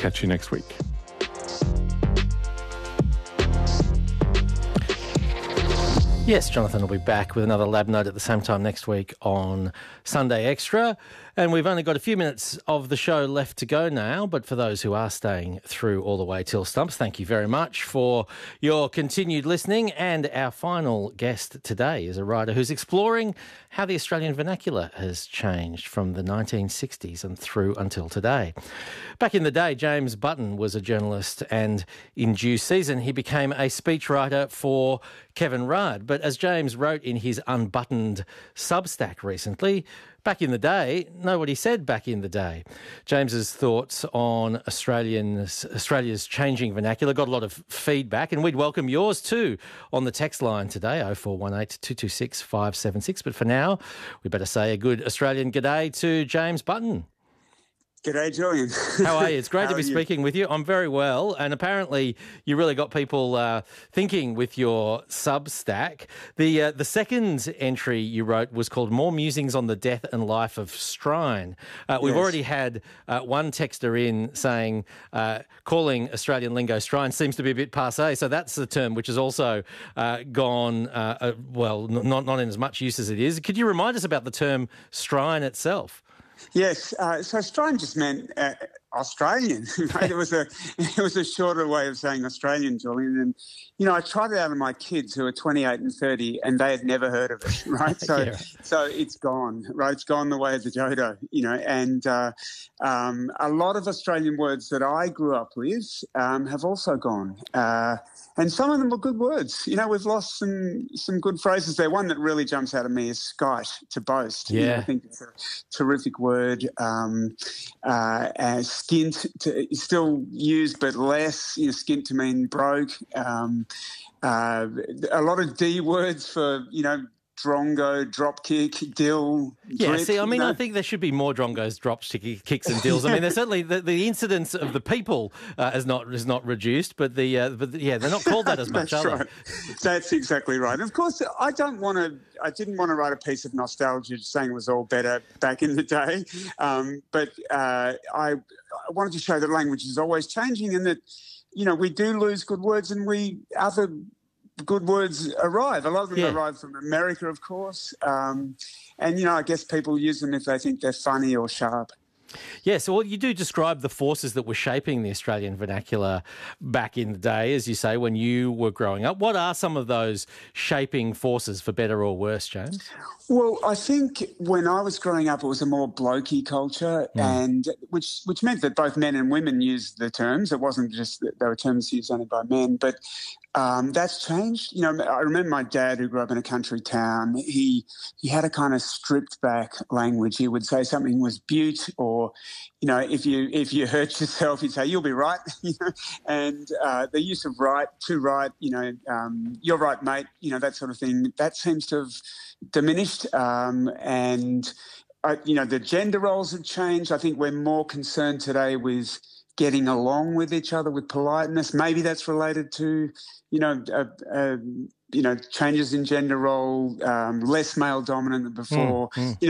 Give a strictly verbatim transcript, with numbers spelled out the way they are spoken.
Catch you next week. Yes, Jonathan will be back with another lab note at the same time next week on Sunday Extra. And we've only got a few minutes of the show left to go now, but for those who are staying through all the way till stumps, thank you very much for your continued listening. And our final guest today is a writer who's exploring how the Australian vernacular has changed from the nineteen sixties and through until today. Back in the day, James Button was a journalist, and in due season he became a speechwriter for Kevin Rudd. But as James wrote in his Unbuttoned Substack recently, back in the day, nobody said back in the day. James's thoughts on Australians, Australia's changing vernacular got a lot of feedback, and we'd welcome yours too on the text line today, oh four one eight, two two six, five seven six. But for now, we better say a good Australian g'day to James Button. G'day, Julian. How are you? It's great to be you? speaking with you. I'm very well, and apparently you really got people uh, thinking with your Substack. The uh, the second entry you wrote was called More Musings on the Death and Life of Strine. Uh, we've Yes. already had uh, one texter in saying uh, calling Australian lingo Strine seems to be a bit passé, so that's the term which has also uh, gone, uh, uh, well, n- not, not in as much use as it is. Could you remind us about the term Strine itself? Yes, uh, so Australian just meant uh, Australian. Right? It was a it was a shorter way of saying Australian, Julian. And you know, I tried it out on my kids who are twenty-eight and thirty, and they had never heard of it. Right, so Yeah. so it's gone. Right, it's gone the way of the dodo. You know, and uh, um, a lot of Australian words that I grew up with um, have also gone. Uh, And some of them were good words. You know, we've lost some some good phrases there. One that really jumps out of me is skite, to boast. You know, Yeah. I think it's a terrific word. Um, uh, uh, skint to, is still used, but less. You know, skint to mean broke. Um, uh, a lot of D words for, you know, drongo, drop kick, dill. Yeah, drip, see, I mean, you know? I think there should be more drongos, drops, kick- kicks, and dills. I mean, there's certainly the, the incidence of the people uh, is not is not reduced, but the uh, but the, yeah, they're not called that as much, That's are right. That's exactly right. And of course, I don't want to. I didn't want to write a piece of nostalgia saying it was all better back in the day, um, but uh, I, I wanted to show that language is always changing, and that, you know, we do lose good words, and we other good words arrive. A lot of them Yeah. arrive from America, of course, um, and you know, I guess people use them if they think they're funny or sharp. Yeah, so well, you do describe the forces that were shaping the Australian vernacular back in the day, as you say, when you were growing up. What are some of those shaping forces, for better or worse, James? Well, I think when I was growing up, it was a more blokey culture, and which which meant that both men and women used the terms. It wasn't just that they were terms used only by men, but um, that's changed. You know, I remember my dad, who grew up in a country town. He he had a kind of stripped back language. He would say something was beaut, or you know, if you if you hurt yourself, he'd say you'll be right. You know, and uh, the use of right, to right, you know, um, you're right, mate. You know, that sort of thing. That seems to have diminished, um, and uh, you know, the gender roles have changed. I think we're more concerned today with getting along with each other with politeness. Maybe that's related to, you know, uh, uh, you know, changes in gender role, um, less male dominant than before. Mm, mm. You know,